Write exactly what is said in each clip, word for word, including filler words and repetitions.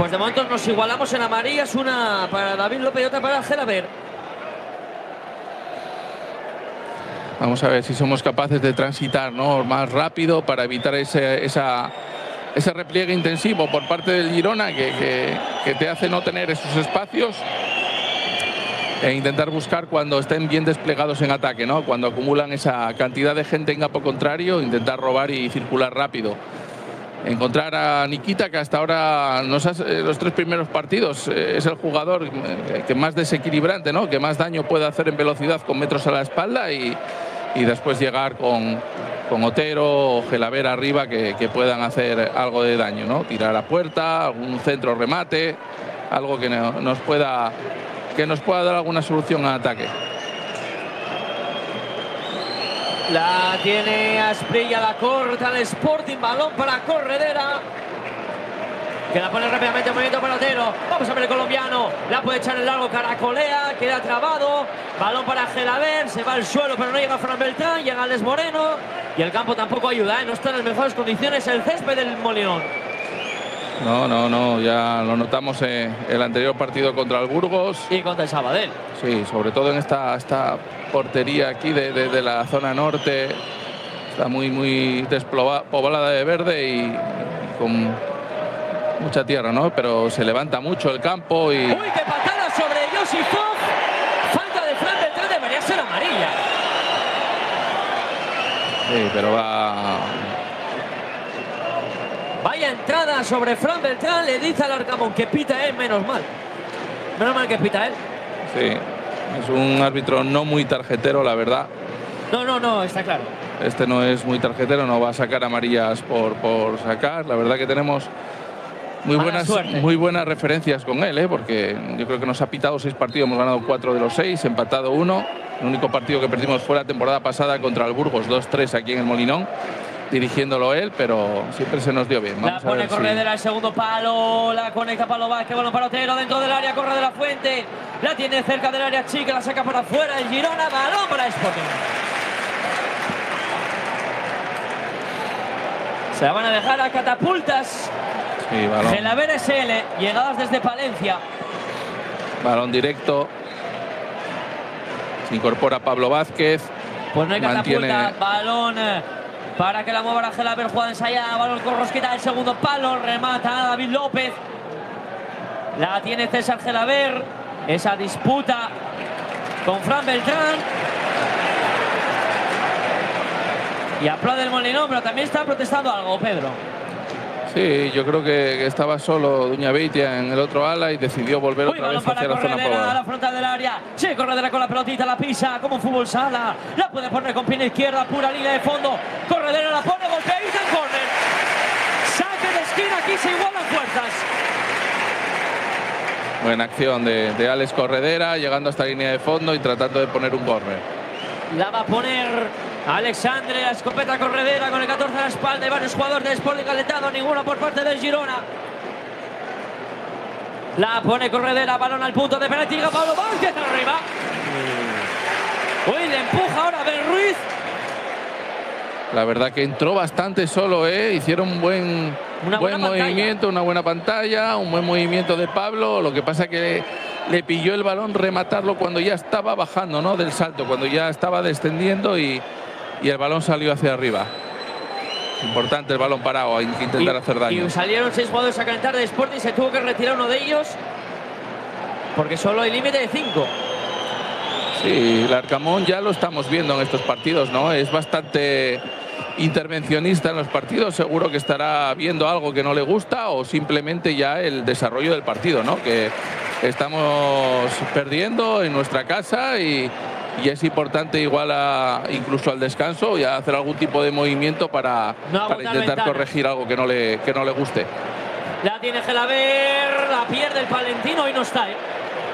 Pues de momento nos igualamos en amarillas, una para David López y otra para Gelaber. Vamos a ver si somos capaces de transitar, ¿no?, más rápido para evitar ese, esa, ese repliegue intensivo por parte del Girona que, que, que te hace no tener esos espacios e intentar buscar cuando estén bien desplegados en ataque, ¿no? Cuando acumulan esa cantidad de gente en campo contrario, intentar robar y circular rápido. Encontrar a Nikita, que hasta ahora nos hace, los tres primeros partidos eh, es el jugador eh, que más desequilibrante, ¿no?, que más daño puede hacer en velocidad con metros a la espalda y, y después llegar con, con Otero o Gelaber arriba que, que puedan hacer algo de daño, ¿no? Tirar a puerta, algún centro remate, algo que no, nos pueda, que nos pueda dar alguna solución al ataque. La tiene Asprilla, la corta el Sporting, balón para Corredera, que la pone rápidamente en movimiento para Otero. Vamos a ver el colombiano, la puede echar en largo, caracolea, queda trabado. Balón para Gelaber, se va al suelo pero no llega Fran Beltrán, llega Alex Moreno y el campo tampoco ayuda, ¿eh? No está en las mejores condiciones el césped del Molinón. No, no, no, ya lo notamos en el anterior partido contra el Burgos. Y contra el Sabadell. Sí, sobre todo en esta, esta portería aquí de, de, de la zona norte. Está muy, muy despoblada de verde y, y con mucha tierra, ¿no? Pero se levanta mucho el campo y... ¡Uy, qué patada sobre Josifov! Falta de Fran Beltrán, debería ser amarilla. Sí, pero va... Vaya entrada sobre Fran Beltrán, le dice al Arcamón que pita él, menos mal. Menos mal que pita él. Sí, es un árbitro no muy tarjetero, la verdad. No, no, no, está claro. Este no es muy tarjetero, no va a sacar amarillas por, por sacar. La verdad que tenemos muy buenas, muy buenas referencias con él, ¿eh? Porque yo creo que nos ha pitado seis partidos, hemos ganado cuatro de los seis, empatado uno. El único partido que perdimos fue la temporada pasada contra el Burgos, dos tres aquí en el Molinón, dirigiéndolo él, pero siempre se nos dio bien. Vamos la pone Corredera, si... el segundo palo, la conecta Pablo Vázquez, bueno para Otero, dentro del área, corre de la Fuente, la tiene cerca del área chica, la saca para afuera, el Girona, balón para Sporting. Se la van a dejar a catapultas. Sí, balón. Gelaber S L, llegadas desde Palencia. Balón directo. Se incorpora Pablo Vázquez. Pues no hay catapulta, mantiene... balón para que la mueva a Gelaber, jugada ensayada, balón con Rosquita, el segundo palo, remata a David López. La tiene César Gelaber, esa disputa con Fran Beltrán. Y aplaude el Molinón, pero también está protestando algo, Pedro. Sí, yo creo que, que estaba solo Duña Beitia en el otro ala y decidió volver Uy, otra vez hacia la zona poblada. A la frontal del área, sí, Corredera con la pelotita, la pisa como un fútbol sala, la puede poner con pierna izquierda, pura línea de fondo, Corredera la pone, golpeadita en córner. Saque de esquina, aquí se igualan fuerzas. Buena acción de, de Alex Corredera, llegando a esta línea de fondo y tratando de poner un córner. La va a poner Alexandre, la escopeta Corredera con el catorce a la espalda y varios jugadores de Sporting calentado, ninguno por parte del Girona. La pone Corredera, balón al punto de penalti, Pablo Vázquez arriba. Uy, le empuja ahora Ben Ruiz. La verdad que entró bastante solo, ¿eh? Hicieron un buen, una buen movimiento, una buena pantalla, un buen movimiento de Pablo. Lo que pasa que le, le pilló el balón rematarlo cuando ya estaba bajando, ¿no?, del salto, cuando ya estaba descendiendo y, y el balón salió hacia arriba. Importante el balón parado, hay que intentar y, hacer daño. Y salieron seis jugadores a calentar de Sporting, se tuvo que retirar uno de ellos porque solo hay límite de cinco. Sí, el Arcamón ya lo estamos viendo en estos partidos, ¿no? Es bastante intervencionista en los partidos, seguro que estará viendo algo que no le gusta o simplemente ya el desarrollo del partido, ¿no? Que estamos perdiendo en nuestra casa y, y es importante igual a, incluso al descanso ya hacer algún tipo de movimiento para, no para intentar ventanas. corregir algo que no le, que no le guste. La tiene Gelaber, la pierde el Palentino y no está, ¿eh?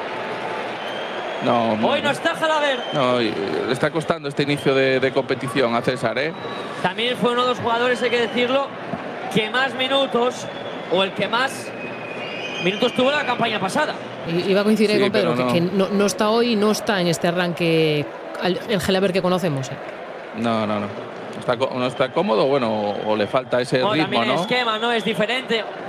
No, Hoy no está Gelaber. No, le está costando este inicio de, de competición a César, ¿eh? También fue uno de los jugadores, hay que decirlo, que más minutos, o el que más minutos tuvo la campaña pasada. Iba a coincidir sí, con Pedro, no. que, que no, no está hoy, no está en este arranque el, el Gelaber que conocemos, ¿eh? No, no, no. Está, no está cómodo, bueno, o, o le falta ese no, ritmo, también ¿no? El esquema no es diferente.